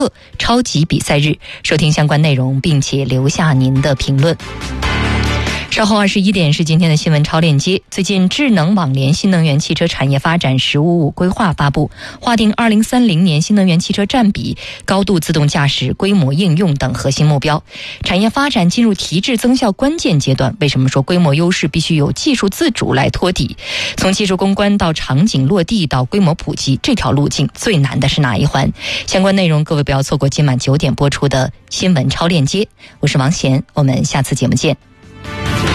超级比赛日，收听相关内容并且留下您的评论。稍后21点是今天的新闻超链接。最近智能网联新能源汽车产业发展“十五五”规划发布，划定2030年新能源汽车占比、高度自动驾驶、规模应用等核心目标。产业发展进入提质增效关键阶段。为什么说规模优势必须有技术自主来托底？从技术攻关到场景落地到规模普及，这条路径最难的是哪一环？相关内容各位不要错过今晚9点播出的新闻超链接。我是王贤，我们下次节目见。